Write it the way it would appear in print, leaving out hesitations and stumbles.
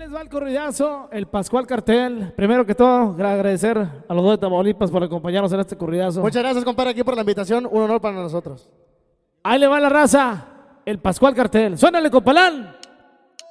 les va el corridazo, el Pascual Cartel. Primero que todo, agradecer a los dos de Tamaulipas por acompañarnos en este corridazo. Muchas gracias, compadre, aquí por la invitación. Un honor para nosotros. Ahí le va la raza, el Pascual Cartel. Suénale, compalán.